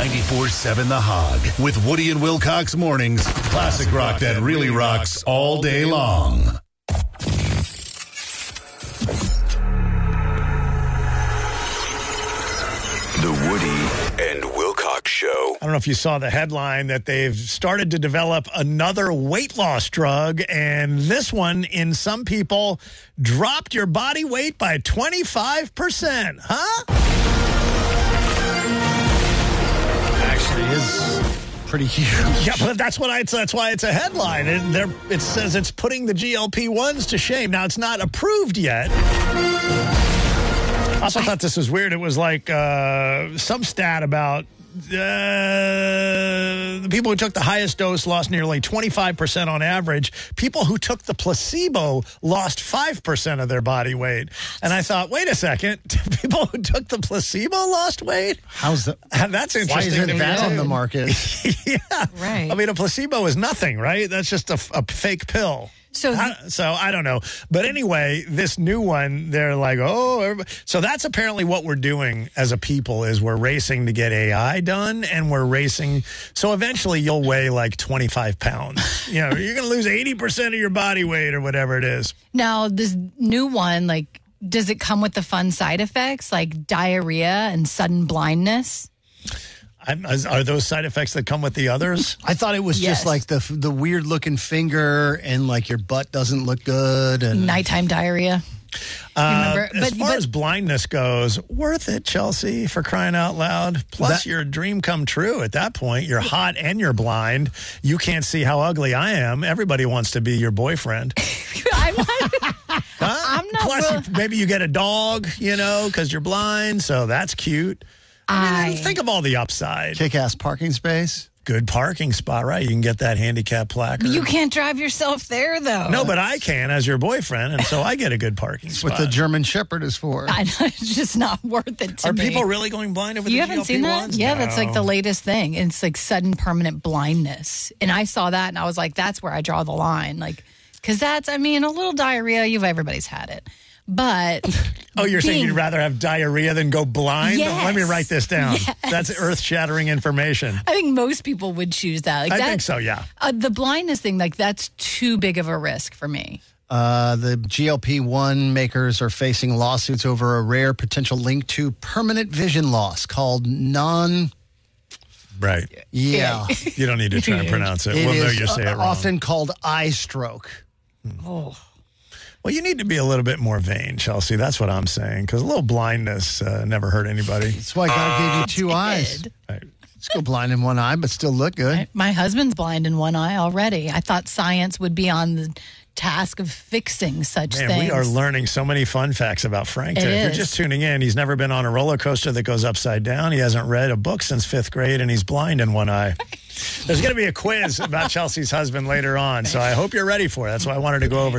94.7 The Hog with Woody and Wilcox mornings. Classic rock that really rocks all day long. The Woody and Wilcox Show. I don't know if you saw the headline that they've started to develop another weight loss drug, and this one, in some people, dropped your body weight by 25%. Huh? Actually, is pretty huge. Yeah, but that's why it's a headline. It says it's putting the GLP-1s to shame. Now, it's not approved yet. I also thought this was weird. It was like some stat about the people who took the highest dose lost nearly 25% on average. People who took the placebo lost 5% of their body weight. And I thought, wait a second. People who took the placebo lost weight? How's that? That's interesting. Why isn't that on the market? Yeah. Right. I mean, a placebo is nothing, right? That's just a fake pill. So I don't know. But anyway, this new one, they're like, so that's apparently what we're doing as a people is we're racing to get AI done, and we're racing. So eventually you'll weigh like 25 pounds. You're going to lose 80% of your body weight or whatever it is. Now, this new one, like, does it come with the fun side effects like diarrhea and sudden blindness? Are those side effects that come with the others? I thought it was just like the weird looking finger and like your butt doesn't look good. And nighttime diarrhea. As far as blindness goes, worth it, Chelsea, for crying out loud. Plus, your dream come true at that point. You're hot and you're blind. You can't see how ugly I am. Everybody wants to be your boyfriend. I'm not. Plus, maybe you get a dog, because you're blind. So that's cute. I mean, think of all the upside. Kick-ass parking space. Good parking spot, right? You can get that handicap placard. You can't drive yourself there, though. No, but I can as your boyfriend, and so I get a good parking spot. That's what the German Shepherd is for. I know, it's just not worth it to me. Are people really going blind over the GLP-1s? You haven't seen that? Yeah, No. That's like the latest thing. It's like sudden permanent blindness. And I saw that, and I was like, that's where I draw the line. Like, because that's, a little diarrhea, everybody's had it. But you're saying you'd rather have diarrhea than go blind? Yes. Let me write this down. Yes. That's earth-shattering information. I think most people would choose that. I think so, yeah. The blindness thing, that's too big of a risk for me. The GLP-1 makers are facing lawsuits over a rare potential link to permanent vision loss called Right. Yeah. You don't need to try and pronounce it. It We'll know is you say it wrong. often called eye stroke. Oh. Well, you need to be a little bit more vain, Chelsea. That's what I'm saying. Because a little blindness never hurt anybody. That's why God gave you two eyes. Right. Let's go blind in one eye, but still look good. My husband's blind in one eye already. I thought science would be on the task of fixing such things. We are learning so many fun facts about Frank. If you're just tuning in, he's never been on a roller coaster that goes upside down. He hasn't read a book since 5th grade, and he's blind in one eye. There's going to be a quiz about Chelsea's husband later on, so I hope you're ready for it. That's why I wanted to go over